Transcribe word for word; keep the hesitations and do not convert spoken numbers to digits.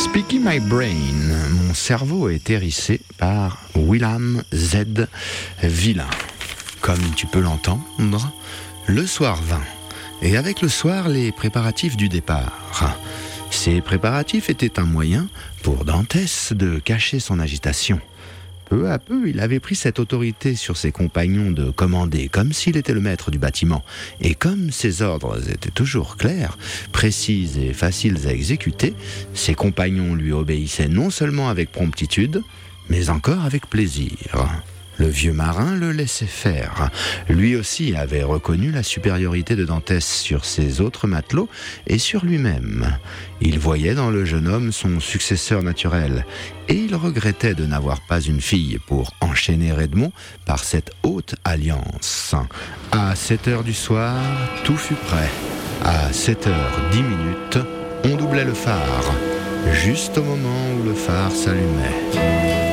Speaky My Brain, mon cerveau est hérissé par William Z. Villain. Comme tu peux l'entendre, le soir vint, et avec le soir, les préparatifs du départ. Ces préparatifs étaient un moyen pour Dantès de cacher son agitation. Peu à peu, il avait pris cette autorité sur ses compagnons de commander comme s'il était le maître du bâtiment. Et comme ses ordres étaient toujours clairs, précis et faciles à exécuter, ses compagnons lui obéissaient non seulement avec promptitude, mais encore avec plaisir. Le vieux marin le laissait faire. Lui aussi avait reconnu la supériorité de Dantès sur ses autres matelots et sur lui-même. Il voyait dans le jeune homme son successeur naturel et il regrettait de n'avoir pas une fille pour enchaîner Edmond par cette haute alliance. À sept heures du soir, tout fut prêt. À sept heures dix minutes, on doublait le phare, juste au moment où le phare s'allumait.